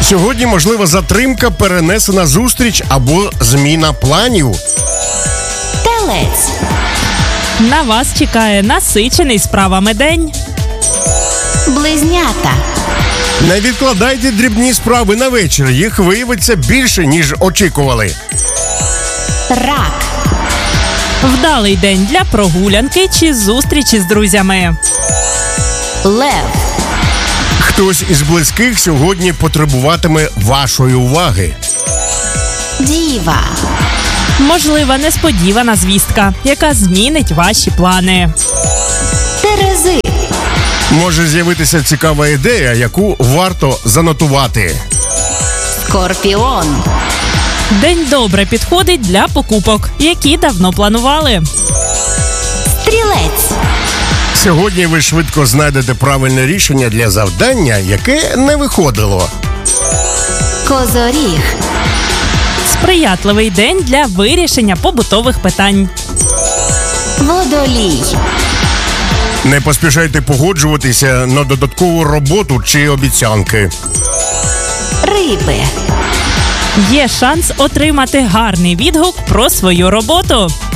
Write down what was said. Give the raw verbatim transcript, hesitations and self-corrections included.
Сьогодні можлива затримка, перенесена зустріч або зміна планів. Телець. На вас чекає насичений справами день. Близнята. Не відкладайте дрібні справи на вечір, їх виявиться більше, ніж очікували. Рак. Вдалий день для прогулянки чи зустрічі з друзями. Лев. Хтось із близьких сьогодні потребуватиме вашої уваги. Діва. Можлива несподівана звістка, яка змінить ваші плани. Терези. Може з'явитися цікава ідея, яку варто занотувати. Скорпіон. День добре підходить для покупок, які давно планували. Стрілець. Сьогодні ви швидко знайдете правильне рішення для завдання, яке не виходило. Козоріг. Сприятливий день для вирішення побутових питань. Водолій. Не поспішайте погоджуватися на додаткову роботу чи обіцянки. Риби. Є шанс отримати гарний відгук про свою роботу.